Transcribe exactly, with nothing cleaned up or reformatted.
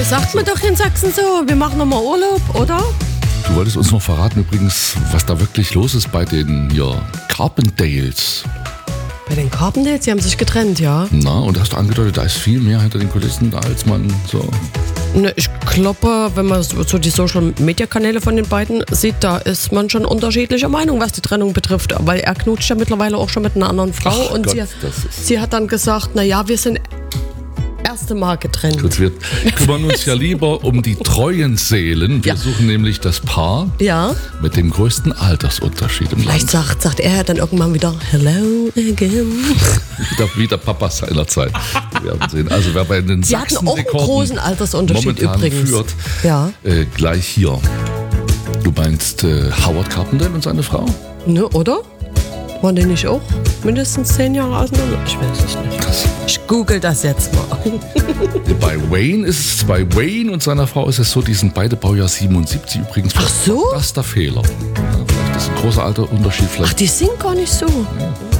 Ja, sagt man doch in Sachsen so, wir machen nochmal Urlaub, oder? Du wolltest uns noch verraten übrigens, was da wirklich los ist bei den hier Carpendales. Bei den Carpendales, die haben sich getrennt, ja. Na, und hast du angedeutet, da ist viel mehr hinter den Kulissen, als man so... Ne, ich glaube, wenn man so die Social-Media-Kanäle von den beiden sieht, da ist man schon unterschiedlicher Meinung, was die Trennung betrifft. Weil er knutscht ja mittlerweile auch schon mit einer anderen Frau. Ach und Gott, sie, das ist sie hat dann gesagt, naja, wir sind erste Mal getrennt. Gut, wir kümmern uns ja lieber um die treuen Seelen. Wir Ja. suchen nämlich das Paar Ja, mit dem größten Altersunterschied im vielleicht Land. sagt, sagt er dann irgendwann wieder Hello again. Wieder, wieder Papa seiner Zeit. Wir werden sehen. Also wer bei den Sie hatten auch einen Sachsen-Rekorden großen Altersunterschied momentan übrigens. führt, Ja. äh, gleich hier. Du meinst äh, Howard Carpendale und seine Frau? Ne, oder? Waren die nicht auch mindestens zehn Jahre auseinander? Ich weiß es nicht. Krass. Ich google das jetzt mal. Bei Wayne ist es, bei Wayne und seiner Frau ist es so, die sind beide Baujahr siebenundsiebzig übrigens. Ach so? Das ist der Fehler. Ja, vielleicht ist ein großer Alterunterschied. Ach, Vielleicht die sind gar nicht so.